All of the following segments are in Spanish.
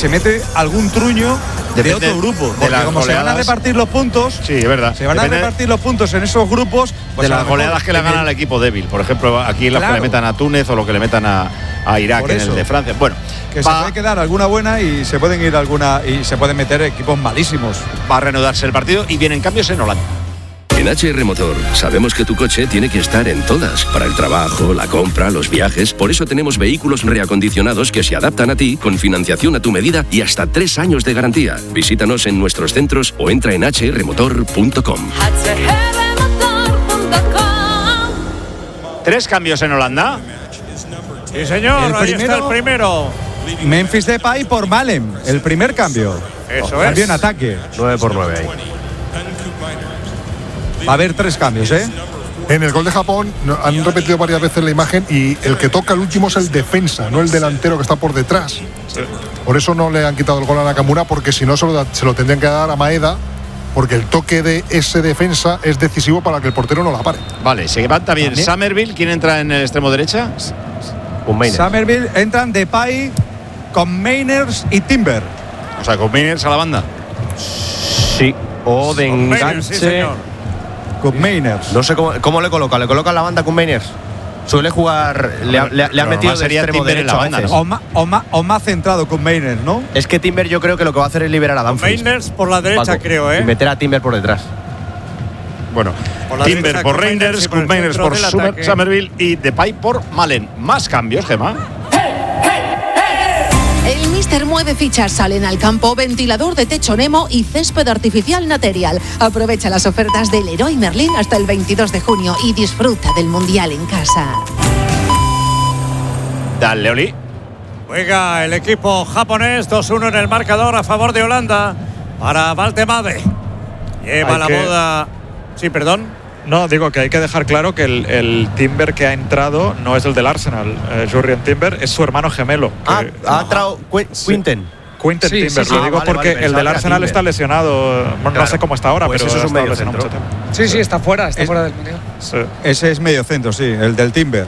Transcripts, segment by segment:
se mete algún truño de otro grupo. Porque como se van a repartir los puntos, sí, es verdad. Se van a repartir los puntos en esos grupos. Pues de las goleadas que le ganan al equipo débil. Por ejemplo, aquí las que le metan a Túnez o lo que le metan a Irak en el de Francia. Bueno, que se puede quedar alguna buena y se pueden ir alguna y se pueden meter equipos malísimos. Va a reanudarse el partido y vienen cambios en Holanda. En HR Motor sabemos que tu coche tiene que estar en todas, para el trabajo, la compra, los viajes. Por eso tenemos vehículos reacondicionados que se adaptan a ti, con financiación a tu medida y hasta 3 años de garantía. Visítanos en nuestros centros o entra en hrmotor.com. 3 cambios en Holanda. Sí, señor, ahí está el primero. Memphis Depay por Malen, el primer cambio. Eso cambio en ataque. 9-9 ahí. Va a haber 3 cambios, ¿eh? En el gol de Japón han repetido varias veces la imagen y el que toca el último es el defensa, no el delantero que está por detrás. Por eso no le han quitado el gol a Nakamura, porque si no se lo tendrían que dar a Maeda, porque el toque de ese defensa es decisivo para que el portero no la pare. Vale, se levanta bien Summerville. ¿Quién entra en el extremo derecha? Summerville, entran Depay con Mainers y Timber. O sea, con Mainers a la banda. Sí, o de enganche. Sí, con Mainers. No sé cómo le coloca. ¿Le coloca la banda con Mainers? Suele jugar, le ha metido de extremo derecho en la banda, ¿no? O más centrado con Mainers, ¿no? Es que Timber yo creo que lo que va a hacer es liberar a Dumfries. Mainers por la derecha, Paco, creo, ¿eh? Y meter a Timber por detrás. Bueno, Timber por Reinders, con Mainers por Summerville y Depay por Malen. Más cambios, Gemma. El Míster mueve fichas, salen al campo, ventilador de techo Nemo y césped artificial Material. Aprovecha las ofertas del Leroy Merlin hasta el 22 de junio y disfruta del Mundial en casa. Dale, Oli. Juega el equipo japonés, 2-1 en el marcador a favor de Holanda para Valtemade. Lleva la boda. Sí, perdón. No, digo que hay que dejar claro que el Timber que ha entrado no es el del Arsenal. Jurrien Timber es su hermano gemelo. Ha entrado Quinten. Quinten Timber, lo digo porque el del Arsenal está lesionado. No sé cómo está ahora, pues pero eso es un medio centro. Sí, está fuera del mundial. Sí. Ese es medio centro, sí, el del Timber.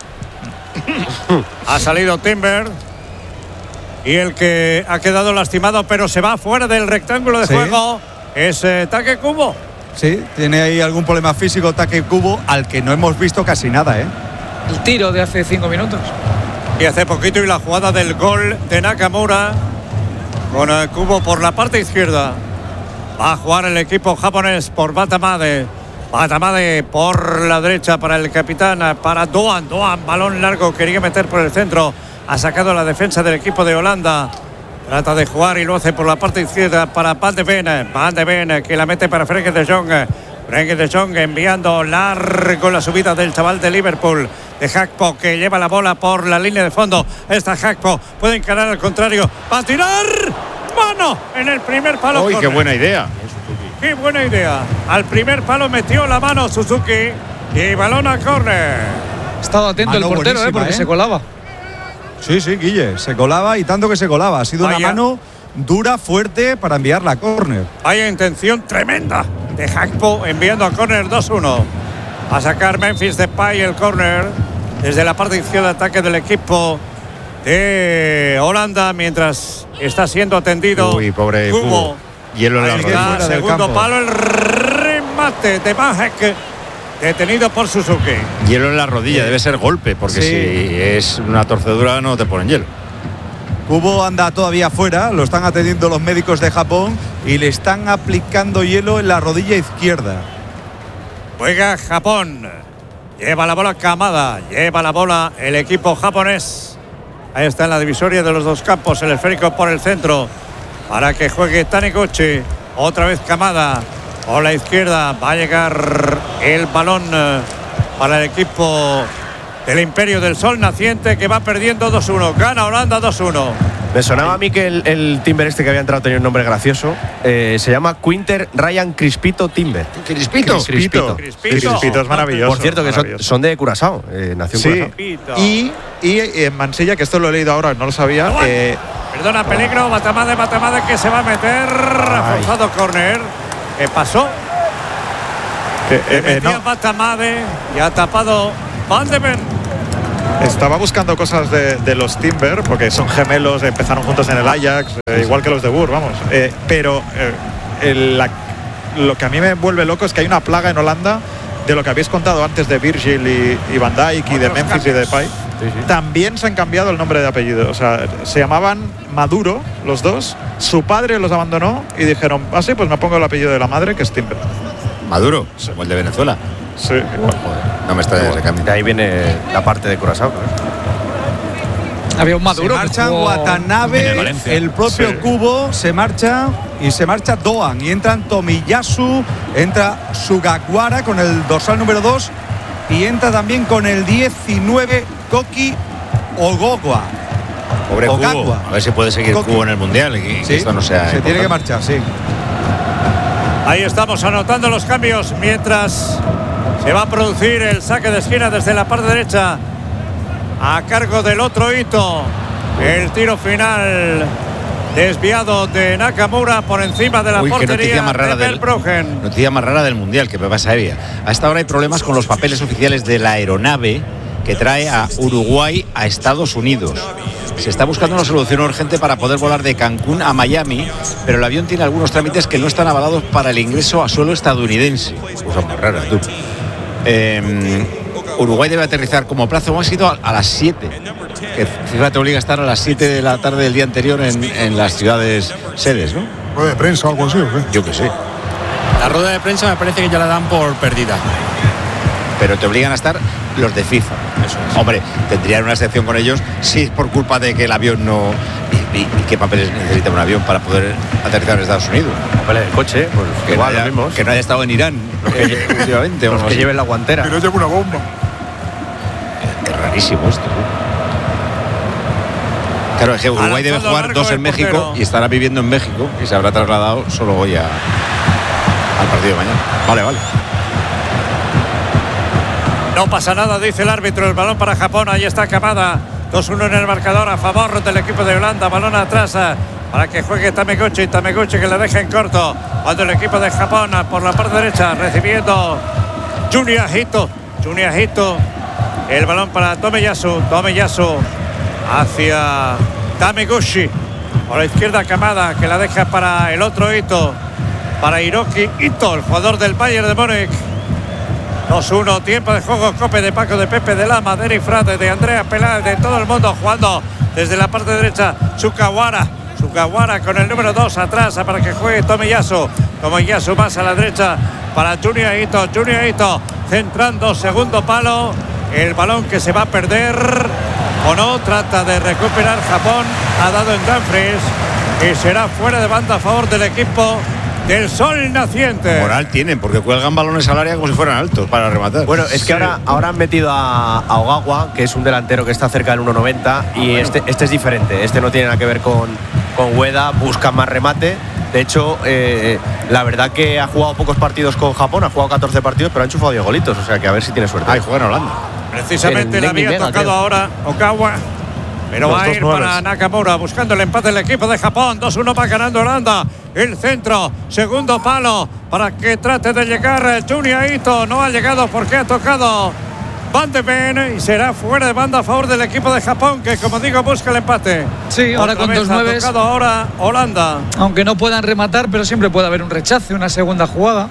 Ha salido Timber. Y el que ha quedado lastimado, pero se va fuera del rectángulo de juego, es Take Kubo. Sí, tiene ahí algún problema físico Take Kubo, al que no hemos visto casi nada, ¿eh? El tiro de hace 5 minutos. Y hace poquito, y la jugada del gol de Nakamura con Kubo por la parte izquierda. Va a jugar el equipo japonés por Valtemade. Valtemade por la derecha para el capitán, para Doan. Balón largo, quería meter por el centro. Ha sacado la defensa del equipo de Holanda. Trata de jugar y lo hace por la parte izquierda para Van de Ven, que la mete para Frenkie de Jong. Frenkie de Jong enviando largo la subida del chaval de Liverpool, de Gakpo, que lleva la bola por la línea de fondo. Está Gakpo, puede encarar al contrario. ¡Va a tirar! ¡Mano! En el primer palo. ¡Uy, qué buena idea! ¡Qué buena idea! Al primer palo metió la mano Suzuki y balón a córner. Ha estado atento el portero, porque se colaba. Sí, Guille, se colaba y tanto que se colaba. Ha sido una mano dura, fuerte para enviarla a córner. Hay intención tremenda de Gakpo enviando a córner 2-1. A sacar Memphis Depay el córner desde la parte izquierda de ataque del equipo de Holanda, mientras está siendo atendido. Uy, pobre Kubo. Hielo en la rodilla. Segundo palo, el remate de Majek. Detenido por Suzuki. Hielo en la rodilla, debe ser golpe, porque si es una torcedura no te ponen hielo. Kubo anda todavía fuera, lo están atendiendo los médicos de Japón y le están aplicando hielo en la rodilla izquierda. Juega Japón. Lleva la bola Kamada, lleva la bola el equipo japonés. Ahí está en la divisoria de los dos campos, el esférico por el centro, para que juegue Taniguchi. Otra vez Kamada. Por la izquierda va a llegar el balón para el equipo del Imperio del Sol Naciente, que va perdiendo 2-1. Gana Holanda 2-1. Me sonaba a mí que el Timber este que había entrado tenía un nombre gracioso. Se llama Quinter Ryan Crispito Timber. Crispito es maravilloso. Por cierto, que son de Curazao. Nació en Curazao. Y en Mansilla, que esto lo he leído ahora, no lo sabía. Perdona, peligro. Valtemade que se va a meter. Forzado córner. ¿Qué pasó? No. Valtemade y ha tapado Van de Ven. Estaba buscando cosas de los Timber, porque son gemelos, empezaron juntos en el Ajax, igual que los de Boer, vamos. Pero lo que a mí me vuelve loco es que hay una plaga en Holanda de lo que habéis contado antes de Virgil y Van Dijk y de Memphis y de Depay. También se han cambiado el nombre de apellido. O sea, se llamaban Maduro los dos. Su padre los abandonó y dijeron, sí, pues me pongo el apellido de la madre, que es Timber. Maduro, como el de Venezuela. Sí, igual. No me extraña ese cambio. De ahí viene la parte de Curazao, Había un Maduro. Se marchan Watanabe, el propio Kubo se marcha y se marcha Doan. Y entran Tomiyasu, entra Sugawara con el dorsal número 2 y entra también con el 19 Koki Ogogwa. Pobre Kubo. A ver si puede seguir Kubo en el Mundial. Y sí, esto no sea se tiene que marchar, sí. Ahí estamos anotando los cambios mientras se va a producir el saque de esquina desde la parte derecha a cargo del otro Ito. El tiro final desviado de Nakamura por encima de la portería de Verbruggen. Noticia más rara del Mundial, que me pasa Evia. A esta hora hay problemas con los papeles oficiales de la aeronave que trae a Uruguay a Estados Unidos. Se está buscando una solución urgente para poder volar de Cancún a Miami, pero el avión tiene algunos trámites que no están avalados para el ingreso a suelo estadounidense. Cosa más rara, tú. Uruguay debe aterrizar como plazo máximo a las 7. Que FIFA te obliga a estar a las 7 de la tarde del día anterior en las ciudades sedes, ¿no? ¿Rueda de prensa o algo así o qué? Yo que sé. La rueda de prensa me parece que ya la dan por perdida. Pero te obligan a estar los de FIFA. Eso es. Hombre, tendrían una excepción con ellos si es por culpa de que el avión no... ¿Y qué papeles necesita un avión para poder aterrizar en Estados Unidos? Papeles del coche, pues que igual lo mismo. Que no haya estado en Irán últimamente. Los que lleven la guantera. Que no lleve una bomba. Es rarísimo esto. Claro, es que Uruguay debe jugar 2 en México portero. Y estará viviendo en México y se habrá trasladado solo hoy al partido de mañana. Vale. No pasa nada, dice el árbitro. El balón para Japón. Ahí está Kamada. 2-1 en el marcador a favor del equipo de Holanda. Balón atrás para que juegue Tameguchi. Tameguchi que le deja en corto. Cuando el equipo de Japón por la parte derecha recibiendo Junya Hito. El balón para Tomiyasu. Tomiyasu hacia Tameguchi. Por la izquierda Kamada que la deja para el otro Ito. Para Hiroki Ito, el jugador del Bayern de Múnich. 2-1, tiempo de juego, Cope de Paco, de Pepe, de Lama, de Eric Frade, de Andrea Peláez, de todo el mundo jugando desde la parte derecha. Sugawara con el número 2 atrás para que juegue Tomiyasu. Tomiyasu más a la derecha para Junya Ito, centrando segundo palo. El balón que se va a perder o no, trata de recuperar Japón, ha dado en Dumfries y será fuera de banda a favor del equipo del sol naciente. Moral tienen, porque cuelgan balones al área como si fueran altos para rematar. Bueno, es que ahora han metido a Ogawa, que es un delantero que está cerca del 1,90 y este es diferente. Este no tiene nada que ver con Ueda, busca más remate. De hecho, la verdad que ha jugado pocos partidos con Japón, ha jugado 14 partidos, pero ha enchufado 10 golitos, o sea que a ver si tiene suerte. Juega en Holanda. Precisamente le había tocado ahora Ogawa. Pero va a ir para Nakamura buscando el empate del equipo de Japón. 2-1 va ganando Holanda. El centro, segundo palo para que trate de llegar Junya Ito. No ha llegado porque ha tocado Van de Ven y será fuera de banda a favor del equipo de Japón, que como digo busca el empate. Sí, ahora con 2-9. Ha tocado ahora Holanda. Aunque no puedan rematar, pero siempre puede haber un rechace, una segunda jugada.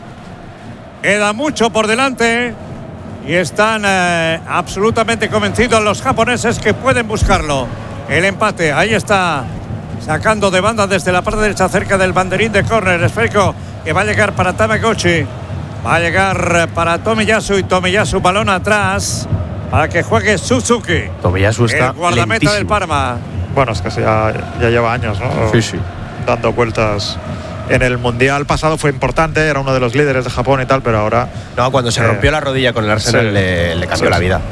Queda mucho por delante. Y están absolutamente convencidos los japoneses que pueden buscarlo. El empate, ahí está, sacando de banda desde la parte derecha cerca del banderín de córner. Esférico que va a llegar para Tameguchi. Va a llegar para Tomiyasu y Tomiyasu balón atrás para que juegue Suzuki. Tomiyasu está el guardameta lentísimo del Parma. Bueno, es que ya lleva años, ¿no? Sí. Dando vueltas. En el Mundial pasado fue importante, era uno de los líderes de Japón y tal, pero ahora... No, cuando se rompió la rodilla con el Arsenal le cambió la vida.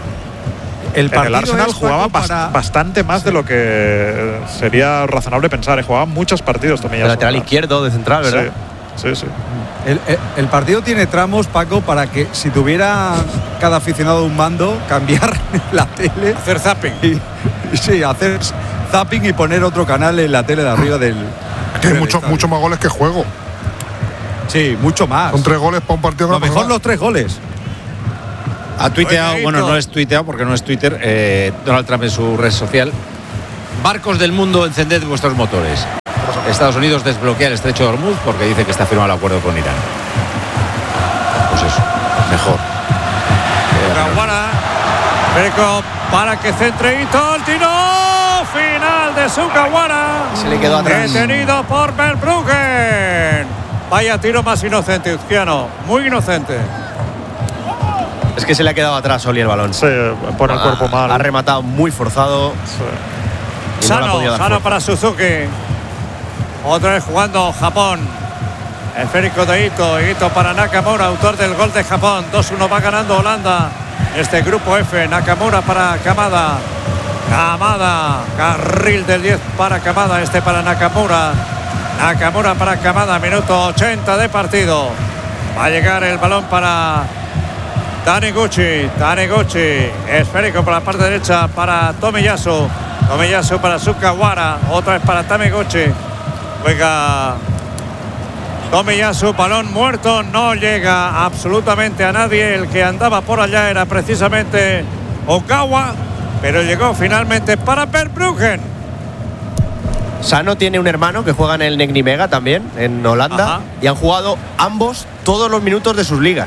En el Arsenal jugaba bastante más de lo que sería razonable pensar. Jugaba muchos partidos también. De lateral izquierdo, de central, ¿verdad? Sí. El partido tiene tramos, Paco, para que si tuviera cada aficionado un mando, cambiar la tele. Hacer zapping. Hacer zapping y poner otro canal en la tele de arriba del... Que hay mucho más goles que juego. Sí, mucho más. Son 3 goles para un partido. Lo mejor los 3 goles. Ha tuiteado, bueno, no es tuiteado porque no es Twitter, Donald Trump en su red social. Barcos del mundo, encended vuestros motores. Estados Unidos desbloquea el estrecho de Hormuz porque dice que está firmado el acuerdo con Irán. Pues eso, mejor. Sukawara, Férico para que centre Ito, el tiro final de Sukawara. Se le quedó atrás. Detenido por Verbruggen. Vaya tiro más inocente, Uzquiano, muy inocente. Es que se le ha quedado atrás Oli el balón. Sí, pone el cuerpo mal. Ha rematado muy forzado. Sí. Sano para Suzuki. Otra vez jugando Japón. Esférico de Ito para Nakamura, autor del gol de Japón. 2-1 va ganando Holanda. Este grupo F, Nakamura para Kamada. Carril del 10 para Kamada, este para Nakamura. Nakamura para Kamada, minuto 80 de partido. Va a llegar el balón para Taniguchi. Esférico por la parte derecha para Tomiyasu. Tomiyasu para Sukawara. Otra vez para Taniguchi. Juega Tomiyasu, balón muerto, no llega absolutamente a nadie. El que andaba por allá era precisamente Okawa, pero llegó finalmente para Verbruggen. Sano tiene un hermano que juega en el Nijmegen también, en Holanda. Ajá. Y han jugado ambos todos los minutos de sus ligas.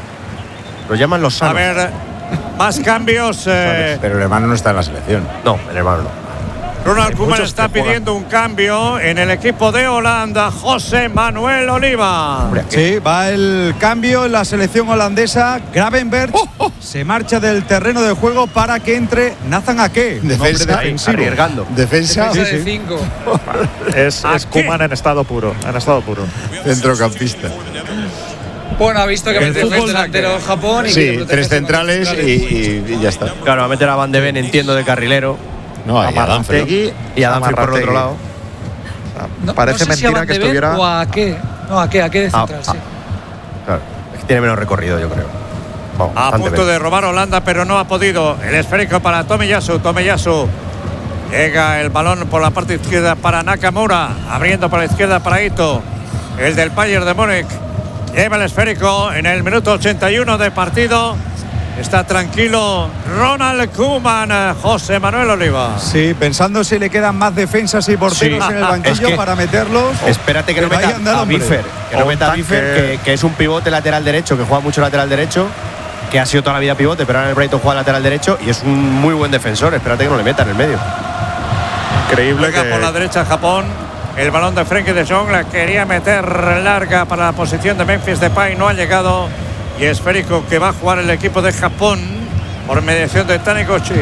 Los llaman los Sanos. A ver, más cambios. Pero el hermano no está en la selección. No, el hermano no. Ronald Koeman está pidiendo un cambio en el equipo de Holanda. José Manuel Oliva. Sí, va el cambio en la selección holandesa. Gravenberch se marcha del terreno de juego para que entre Nathan Ake, defensa, arriesgando. Defensa de 5. Es Koeman en estado puro. Centrocampista. Bueno, ha visto que mete el delantero de Japón. Y sí, 3 centrales y ya está. Claro, va a meter a Van de Ven, entiendo, de carrilero. No, a Danfrey y a Danfrey por otro lado. Parece no sé mentira que estuviera. O a qué. No, a qué de central, sí. Claro, es que tiene menos recorrido, yo creo. Vamos, a punto de robar Holanda, pero no ha podido. El esférico para Tomiyasu. Llega el balón por la parte izquierda para Nakamura. Abriendo por la izquierda para Ito. El del Bayern de Múnich. Lleva el esférico en el minuto 81 de partido. Está tranquilo Ronald Koeman, José Manuel Oliva. Sí, pensando si le quedan más defensas y porteros en el banquillo para meterlos. Espérate que no meta a Biffer. Que no meta a Biffer, que es un pivote lateral derecho, que juega mucho lateral derecho, que ha sido toda la vida pivote, pero ahora en el Brighton juega lateral derecho y es un muy buen defensor. Espérate que no le meta en el medio. Increíble. Juega por la derecha Japón. El balón de Frenkie de Jong la quería meter larga para la posición de Memphis Depay. No ha llegado. Y esférico que va a jugar el equipo de Japón por mediación de Taniguchi.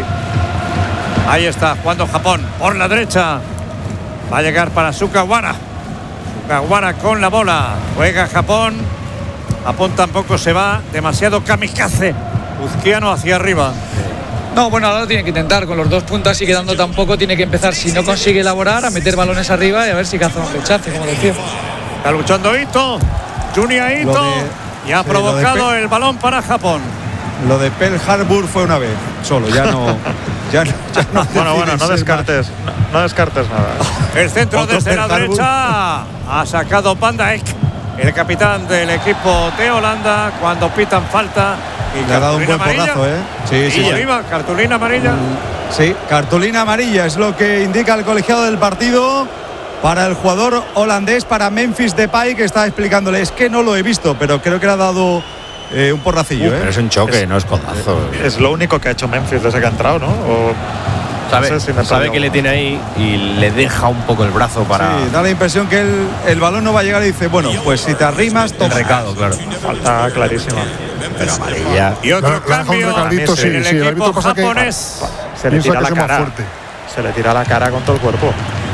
Ahí está, jugando Japón por la derecha. Va a llegar para Sukawara. Sukawara con la bola. Juega Japón. Japón tampoco se va. Demasiado kamikaze. Uzquiano hacia arriba. No, bueno, ahora lo tiene que intentar. Con los 2 puntas y quedando tan poco, tiene que empezar, si no consigue elaborar, a meter balones arriba y a ver si caza un rechace, como decía. Está luchando Ito. Junior Ito. Y ha provocado el balón para Japón. Lo de Pearl Harbor fue una vez, solo, ya no. Bueno, no descartes nada. El centro desde la derecha ha sacado Van Dijk, el capitán del equipo de Holanda, cuando pitan falta. Y le ha dado un buen porrazo, ¿eh? Sí. Cartulina amarilla. Sí, cartulina amarilla es lo que indica el colegiado del partido. Para el jugador holandés, para Memphis Depay, que está explicándole, es que no lo he visto, pero creo que le ha dado un porracillo. Pero es un choque, no es codazo. Es lo único que ha hecho Memphis desde que ha entrado, ¿no? Sabe que le tiene ahí y le deja un poco el brazo para. Sí, da la impresión que el balón no va a llegar y dice, bueno, pues si te arrimas, toma. Recado, claro. Falta clarísima. Pero amarilla. Y otro cambio en el equipo japonés. Se le tira la cara. Se le tira la cara con todo el cuerpo.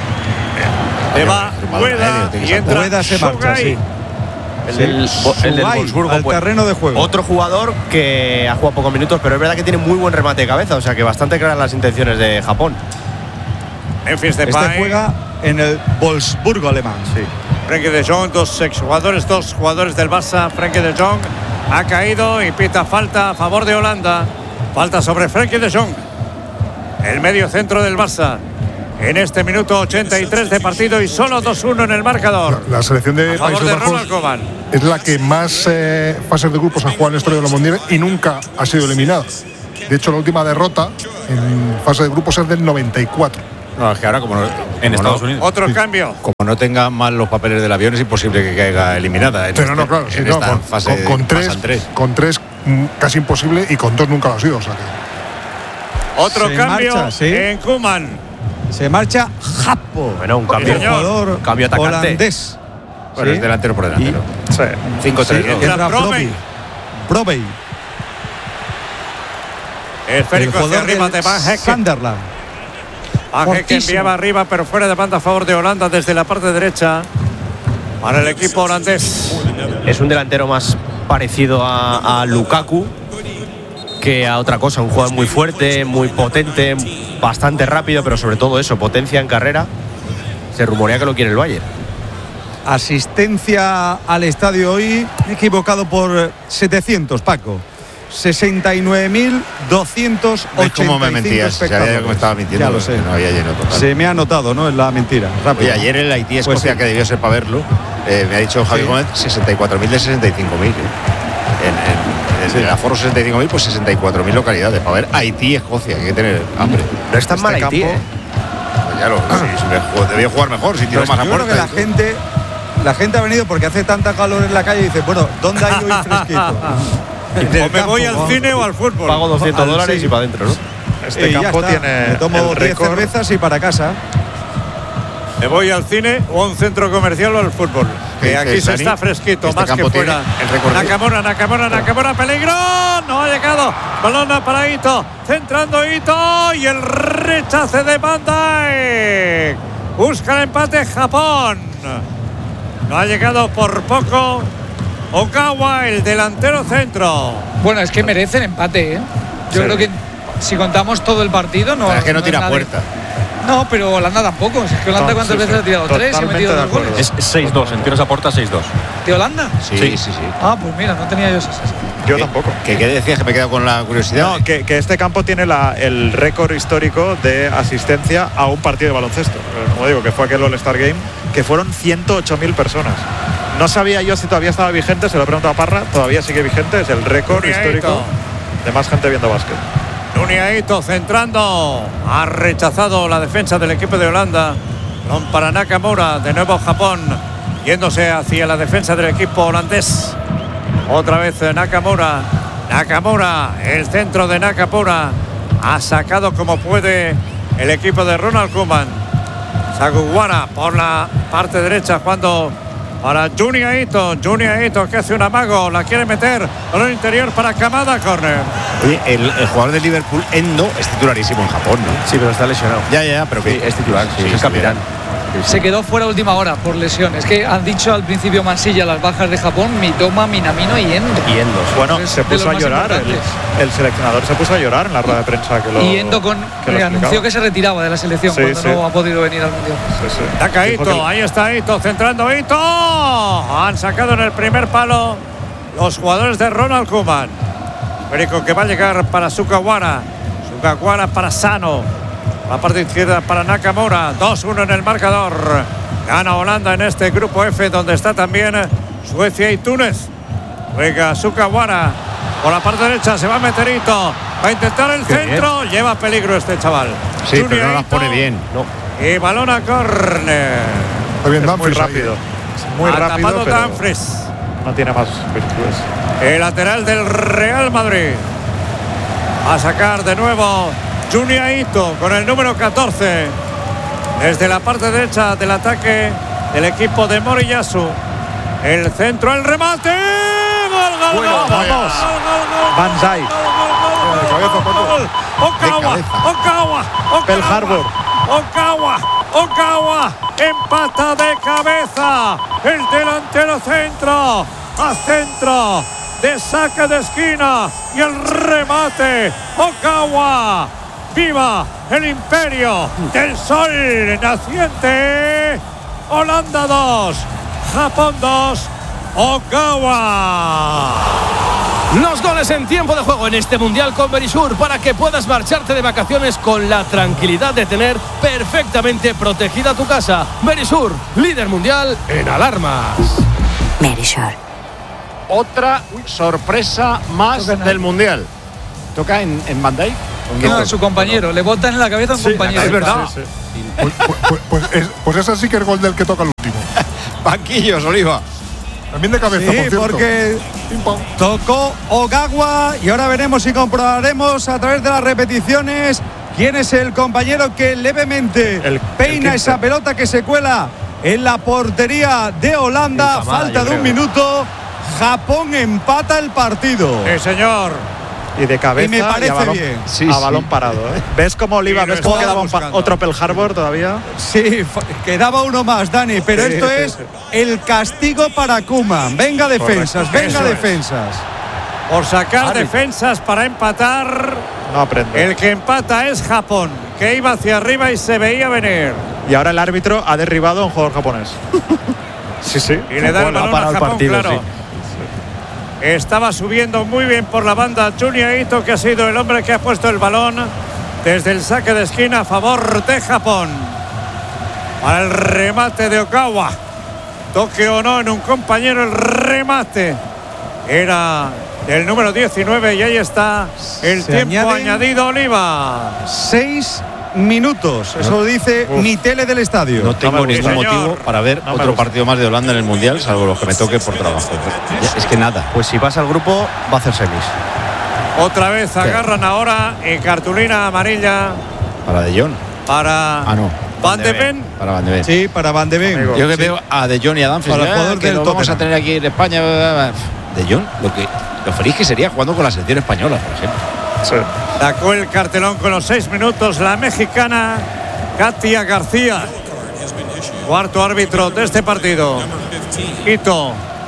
Se va Ueda y entra Ueda, se marcha, sí. El del Wolfsburgo, al terreno de juego. Otro jugador que ha jugado pocos minutos, pero es verdad que tiene muy buen remate de cabeza, o sea que bastante claras las intenciones de Japón. Memphis Depay. Este juega en el Wolfsburgo alemán. Sí. Frenkie de Jong, dos jugadores del Barça. Frenkie de Jong ha caído y pita falta a favor de Holanda. Falta sobre Frenkie de Jong. El medio centro del Barça. en este minuto 83 de partido y solo 2-1 en el marcador. La selección de Países Bajos es la que más fases de grupos ha jugado en la historia de los mundiales y nunca ha sido eliminada. De hecho, la última derrota en fase de grupos es del 94. No, es que ahora como en Estados Unidos. Otro cambio. Como no tenga mal los papeles del avión, es imposible que caiga eliminada. Pero no, claro, con tres casi imposible y con 2 nunca lo ha sido. O sea que... Otro Se cambio marcha, en Koeman. Se marcha Japo. Bueno, un cambio, jugador cambio atacante. holandés. Bueno, es delantero por delantero. 5-3. Entra Brobbey. Esférico hacia arriba de Van Hekken. Sunderland. Van Hekken enviaba arriba, pero fuera de banda a favor de Holanda desde la parte derecha para el equipo holandés. Es un delantero más parecido a Lukaku que a otra cosa. Un jugador muy fuerte, muy potente, bastante rápido, pero sobre todo eso, potencia en carrera. Se rumorea que lo quiere el Bayern. Asistencia al estadio hoy, equivocado por 700, Paco. 69.285 ¿Cómo me mentías? Sabía que me estaba mintiendo. Ya lo sé. No había lleno total. Se me ha notado, ¿no? Es la mentira. Oye, ayer el Haití-Escocia, Pues sí. que debió ser para verlo, me ha dicho Javi Gómez 64.000 de 65.000. En el aforo 65.000, pues 64.000 localidades. Para ver Haití-Escocia, hay que tener hambre. No es tan mal Haití, Pues ya lo debió jugar mejor, si tiró más a Yo creo puerta. que la gente ha venido porque hace tanta calor en la calle y dice, bueno, ¿dónde hay hoy fresquito? O me voy al cine o al fútbol. Pago $200 y para adentro, ¿no? Este campo tiene. Me tomo 10 cervezas y para casa. Me voy al cine o a un centro comercial o al fútbol. Que aquí se está fresquito, más que fuera. Nakamura, peligro. No ha llegado. Balón para Ito. Centrando Ito. Y el rechace de Van Dijk. Busca el empate Japón. No ha llegado por poco. Okawa, el delantero centro. Bueno, es que merecen empate, ¿eh? Yo creo que si contamos todo el partido, no. Es que no tira es puerta. No, pero Holanda tampoco. Es que Holanda, ¿cuántas veces ha tirado? 3 y ha metido 2 goles. Es 6-2, en tiros a puerta 6-2. ¿De Holanda? Sí. Ah, pues mira, no tenía yo esas. Yo tampoco. ¿Qué decías? Que me he quedado con la curiosidad. No, que este campo tiene el récord histórico de asistencia a un partido de baloncesto. Como digo, que fue aquel All-Star Game, que fueron 108.000 personas. No sabía yo si todavía estaba vigente, se lo he preguntado a Parra, todavía sigue vigente, es el récord histórico de más gente viendo básquet. Nuniaito centrando, ha rechazado la defensa del equipo de Holanda. Balón para Nakamura, de nuevo Japón, yéndose hacia la defensa del equipo holandés. Otra vez Nakamura, el centro de Nakamura, ha sacado como puede el equipo de Ronald Koeman. Saguwara por la parte derecha jugando para Nuniaito que hace un amago, la quiere meter, balón interior para Kamada, córner. Oye, el jugador de Liverpool, Endo, es titularísimo en Japón, ¿no? Sí, pero está lesionado. Ya, pero sí, es titular, sí, es capitán. Se quedó fuera a última hora por lesión. Es que han dicho al principio Mansilla las bajas de Japón, Mitoma, Minamino y Endo. Bueno, Es se de puso los a más llorar, el seleccionador se puso a llorar en la rueda de prensa que lo. Y Endo anunció que se retiraba de la selección cuando no ha podido venir al mundial. Saca Ito, ahí está Ito, centrando Ito. Han sacado en el primer palo los jugadores de Ronald Koeman. Perico que va a llegar para Sugawara para Sano. La parte izquierda para Nakamura. 2-1 en el marcador. Gana Holanda en este grupo F, donde está también Suecia y Túnez. Juega Sugawara. Por la parte derecha se va a meter Ito. Va a intentar el centro. Bien. Lleva peligro este chaval. Sí, pero no las pone bien. No. Y balón a córner. Es muy rápido. Es muy rápido, tapado pero Dumfries. no tiene más virtudes. El lateral del Real Madrid. A sacar de nuevo Nuniaito con el número 14. Desde la parte derecha del ataque del equipo de Moriyasu. El centro, el remate. ¡Gol! Bueno, vamos. Van Dijk. Okawa. Pearl Harbor. Okawa. Empata de cabeza. El delantero centro. A centro. De saque de esquina. Y el remate. Okawa. ¡Viva el imperio del sol naciente! Holanda 2, Japón 2, Okawa. Los goles en tiempo de juego en este Mundial con Verisur para que puedas marcharte de vacaciones con la tranquilidad de tener perfectamente protegida tu casa. Verisur, líder mundial en alarmas. Verisur. Otra sorpresa más del Mundial. ¿Toca en Bandai? No, a su compañero. Le botan en la cabeza a un compañero. Es verdad. Sí. Pues ese sí que es el gol del que toca el último. Banquillos, Oliva. También de cabeza, Sí, por cierto. porque tocó Ogawa y ahora veremos y comprobaremos a través de las repeticiones quién es el compañero que levemente peina esa pelota que se cuela en la portería de Holanda. Falta de un minuto. Japón empata el partido. Sí, señor. Y de cabeza Y me parece a balón, bien. a balón parado. ¿Ves cómo Oliva? ¿Ves cómo quedaba otro Pearl Harbor todavía? Sí, quedaba uno más, Dani, pero Sí, esto sí, es sí. el castigo para Koeman. Venga defensas, Correcto. venga Eso es. defensas. Por sacar defensas para empatar. No aprende. El que empata es Japón, que iba hacia arriba y se veía venir. Y ahora el árbitro ha derribado a un jugador japonés. Sí. Y le da el balón a Japón, claro. Estaba subiendo muy bien por la banda Junya Ito, que ha sido el hombre que ha puesto el balón desde el saque de esquina a favor de Japón. Para el remate de Ogawa. Toque o no en un compañero, el remate era del número 19 y ahí está el Se tiempo añaden añadido, Oliva. 6 minutos, eso lo dice mi tele del estadio. No tengo ningún señor. motivo para ver otro partido más de Holanda en el Mundial, salvo los que me toque por trabajo. Es que nada. Pues si pasa el grupo, va a hacer semis. Otra vez agarran ahora en cartulina amarilla Para De Jong. para No. Van de Ven. Para Van de Ven. Sí, para Van de Ven. Yo que veo a De Jong y a Dumfries, Para el jugador que del lo vamos a Tottenham. tener aquí en España. De Jong, lo feliz que sería jugando con la selección española, por ejemplo. Sacó el cartelón con los 6 minutos la mexicana Katia García. Cuarto árbitro de este partido. Ito.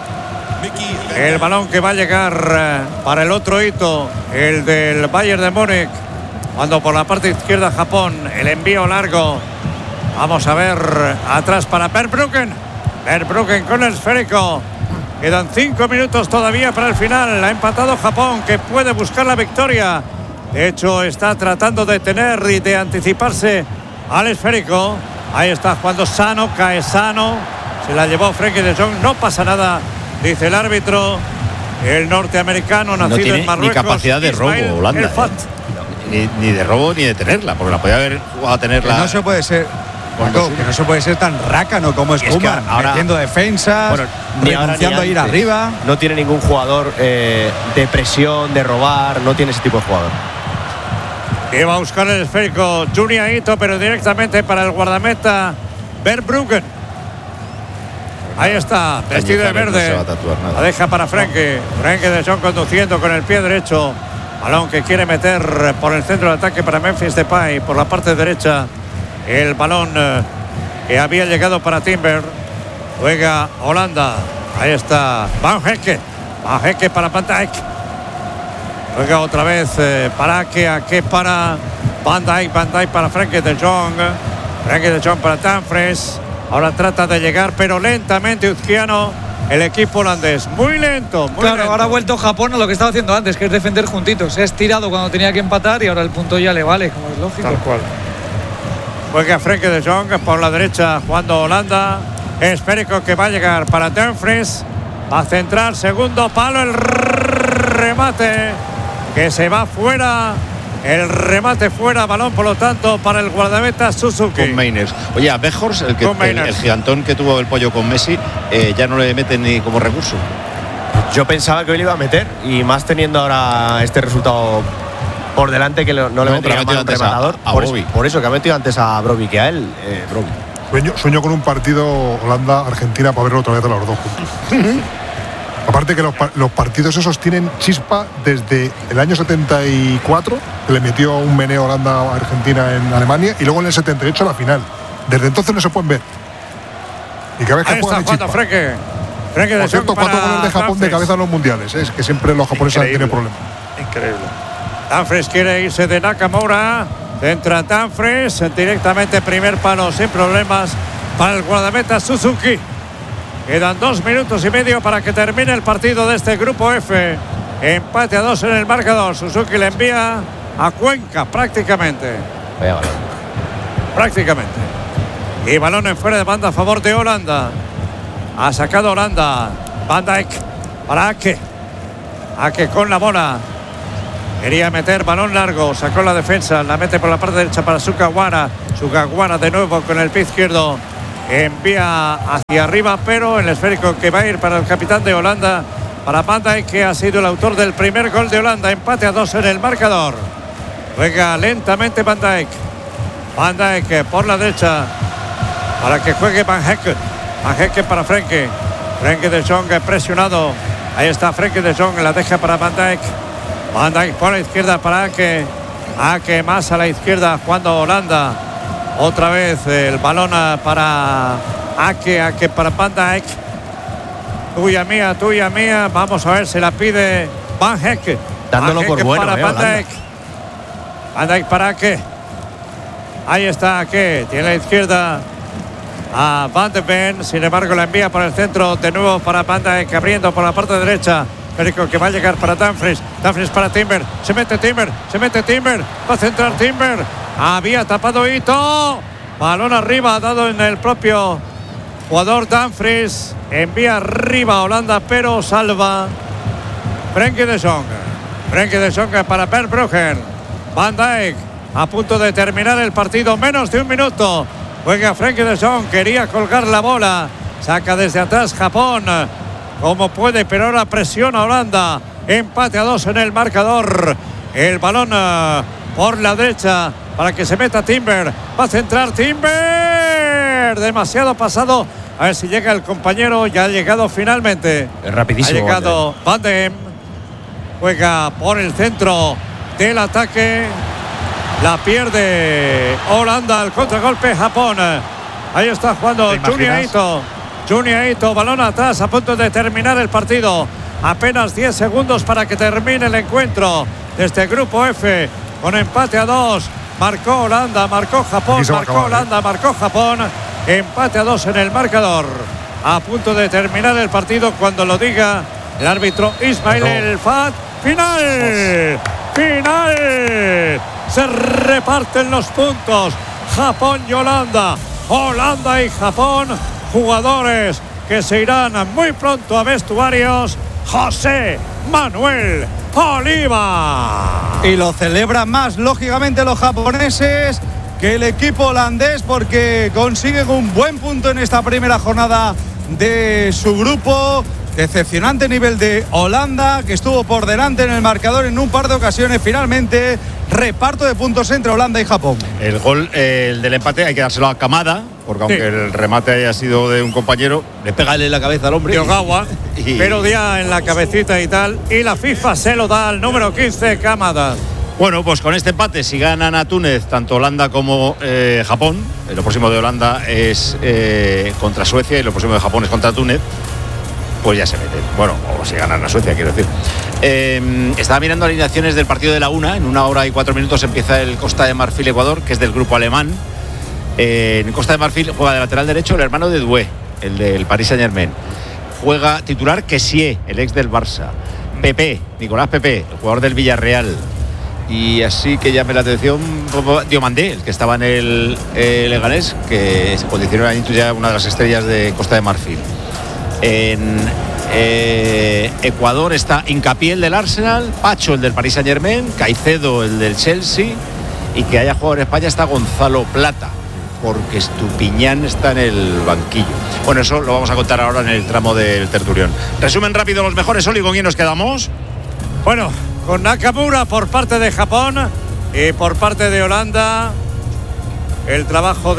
El balón que va a llegar para el otro Ito, el del Bayern de Múnich. Cuando por la parte izquierda Japón, el envío largo. Vamos a ver atrás para Verbruggen. Verbruggen con el esférico. Quedan 5 minutos todavía para el final. Ha empatado Japón, que puede buscar la victoria. De hecho, está tratando de tener y de anticiparse al esférico. Ahí está jugando sano, cae sano. Se la llevó Frenkie de Jong. No pasa nada, dice el árbitro. El norteamericano, nacido tiene en Marruecos. ni capacidad de robo, Ismael Holanda, El Fat. Ni de robo ni de tenerla, porque la podía haber jugado a tenerla. Que no se puede ser. Paco, que no se puede ser tan rácano como es Koeman, metiendo defensas, ni ahora ni renunciando a ir antes. arriba. No tiene ningún jugador de presión, de robar, no tiene ese tipo de jugador. Que va a buscar el esférico Junya Ito, pero directamente para el guardameta Verbruggen. Ahí está, vestido de Cañizares no verde. se va a tatuar nada. La deja para Frenkie. Frenkie de Jong conduciendo con el pie derecho. Balón que quiere meter por el centro de ataque para Memphis Depay. Por la parte derecha, el balón que había llegado para Timber. Juega Holanda. Ahí está Van Hecke. Van Hecke para Van Dijk. Juega otra vez para Ake para Van Dijk para Frenkie de Jong. Frenkie de Jong para Dumfries. Ahora trata de llegar, pero lentamente Uzquiano, el equipo holandés. Muy lento, muy Claro, lento. ahora ha vuelto Japón a lo que estaba haciendo antes, que es defender juntitos. Se ha estirado cuando tenía que empatar y ahora el punto ya le vale, como es lógico. Tal cual. Juega Frenkie de Jong por la derecha, jugando Holanda. Esférico que va a llegar para Dumfries. Va a centrar, segundo palo, el remate que se va fuera. El remate fuera, balón por lo tanto para el guardameta Suzuki. Con Mainers. Oye, a Weghorst, el gigantón que tuvo el pollo con Messi, ya no le meten ni como recurso. Yo pensaba que hoy le iba a meter, y más teniendo ahora este resultado por delante, que no le vendría mal un rematador. Por eso que ha metido antes a Brobbey que a él. Sueño con un partido Holanda-Argentina para verlo otra vez a los dos juntos. Aparte que los partidos esos tienen chispa desde el año 74, que le metió un meneo Holanda a Argentina en Alemania, y luego en el 78 la final. Desde entonces no se pueden ver. Y cada vez que Ahí juegan está hay jugando chispa. Frenkie de Por cierto, Jong 4 para goles de Japón de Dumfries. cabeza en los mundiales. Es que siempre los japoneses han tenido problemas. Increíble. Dumfries quiere irse de Nakamura. Entra Dumfries directamente, primer palo sin problemas para el guardameta Suzuki. Quedan 2 minutos y medio para que termine el partido de este grupo F. Empate a 2 en el marcador. Suzuki le envía a Cuenca prácticamente. Prácticamente. Y balón en fuera de banda a favor de Holanda. Ha sacado Holanda. Van Dijk para Ake. Ake con la bola. Quería meter balón largo. Sacó la defensa. La mete por la parte derecha para Sugawara. Sugawara de nuevo con el pie izquierdo. Envía hacia arriba, pero el esférico que va a ir para el capitán de Holanda, para Van Dijk, que ha sido el autor del primer gol de Holanda. Empate a 2 en el marcador. Juega lentamente Van Dijk. Van Dijk por la derecha para que juegue Van Hekken. Van Hekken para Frenkie. Frenkie de Jong presionado. Ahí está Frenkie de Jong, la deja para Van Dijk. Van Dijk por la izquierda para Ake. Ake más a la izquierda jugando Holanda. Otra vez el balón para Ake. Ake para Van Dijk. Tuya mía. Vamos a ver, se la pide Van Hekken. Dándolo por bueno, para Van Dijk. Van Dijk para Ake. Ahí está Ake. Tiene la izquierda a Van de Ven. Sin embargo, la envía por el centro. De nuevo para Van Dijk, abriendo por la parte derecha. Perico que va a llegar para Dumfries. Dumfries para Timber. Se mete Timber. Va a centrar Timber. Había tapado Ito. Balón arriba, dado en el propio jugador Dumfries. Envía arriba a Holanda, pero salva Frenkie de Jong. Frenkie de Jong para Verbruggen. Van Dijk a punto de terminar el partido. Menos de un minuto. Juega Frenkie de Jong. Quería colgar la bola. Saca desde atrás Japón. Como puede, pero ahora presiona Holanda. Empate a 2 en el marcador. El balón por la derecha para que se meta Timber. Va a centrar Timber. Demasiado pasado. A ver si llega el compañero. Ya ha llegado finalmente. Es rapidísimo. Ha llegado Van de Ven. Juega por el centro del ataque. La pierde Holanda. El contragolpe Japón. Ahí está jugando Junya Ito. Junya Ito, balón atrás, a punto de terminar el partido. Apenas 10 segundos para que termine el encuentro de este grupo F. Con empate a 2. Marcó Holanda, marcó Japón, marcó Japón. Empate a 2 en el marcador. A punto de terminar el partido cuando lo diga el árbitro Ismail El Fat. ¡Final! Se reparten los puntos. Japón y Holanda. Holanda y Japón. Jugadores que se irán muy pronto a vestuarios. José Manuel Oliva. Y lo celebran más, lógicamente, los japoneses que el equipo holandés, porque consiguen un buen punto en esta primera jornada de su grupo. Decepcionante nivel de Holanda, que estuvo por delante en el marcador en un par de ocasiones. Finalmente, reparto de puntos entre Holanda y Japón. El gol, el del empate, hay que dárselo a Kamada, porque aunque el remate haya sido de un compañero, le pega en la cabeza al hombre. De Ogawa, pero ya en la cabecita y tal. Y la FIFA se lo da al número 15, Kamada. Bueno, pues con este empate, si ganan a Túnez, tanto Holanda como Japón, lo próximo de Holanda es contra Suecia y lo próximo de Japón es contra Túnez, pues ya se meten. Bueno, o si ganan a Suecia, quiero decir. Estaba mirando alineaciones del partido de la 1. En 1 hora y 4 minutos empieza el Costa de Marfil-Ecuador, que es del grupo alemán. En Costa de Marfil juega de lateral derecho el hermano de Doué, el del Paris Saint-Germain. Juega titular Kessie, el ex del Barça. Pepe, Nicolás Pepe, el jugador del Villarreal. Y así que llame la atención Diomandé, el que estaba en el Leganés, que se posicionó ahí ya una de las estrellas de Costa de Marfil. En Ecuador está Hincapié, el del Arsenal, Pacho, el del Paris Saint-Germain, Caicedo, el del Chelsea, y que haya jugado en España está Gonzalo Plata, porque Estupiñán está en el banquillo. Bueno, eso lo vamos a contar ahora en el tramo del tertulión. Resumen rápido los mejores, Oli, ¿con quién nos quedamos? Bueno, con Nakamura por parte de Japón y por parte de Holanda el trabajo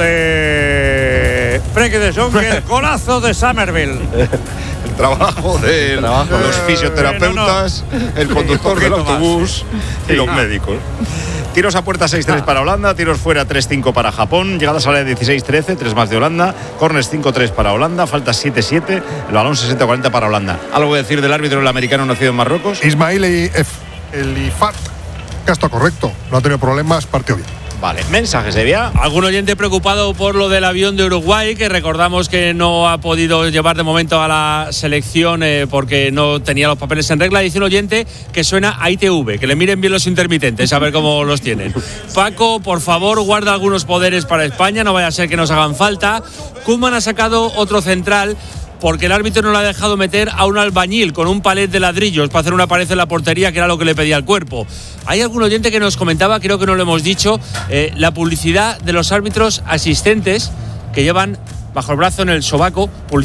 de Frenkie de Jong y el golazo de Somerville. El trabajo de los fisioterapeutas, el conductor del autobús y los médicos. Tiros a puerta 6-3 para Holanda, tiros fuera 3-5 para Japón, llegadas a la 16-13, 3 más de Holanda, corners 5-3 para Holanda, faltas 7-7, el balón 60-40 para Holanda. ¿Algo que decir del árbitro, el americano nacido en Marruecos? Ismail El Ifat, que está correcto, no ha tenido problemas, partió bien. Vale, mensajes, Sevilla. Algún oyente preocupado por lo del avión de Uruguay, que recordamos que no ha podido llevar de momento a la selección porque no tenía los papeles en regla. Dice un oyente que suena a ITV, que le miren bien los intermitentes, a ver cómo los tienen. Paco, por favor, guarda algunos poderes para España, no vaya a ser que nos hagan falta. Koeman ha sacado otro central porque el árbitro no le ha dejado meter a un albañil con un palet de ladrillos para hacer una pared en la portería, que era lo que le pedía el cuerpo. Hay algún oyente que nos comentaba, creo que no lo hemos dicho, la publicidad de los árbitros asistentes que llevan bajo el brazo en el sobaco publicidad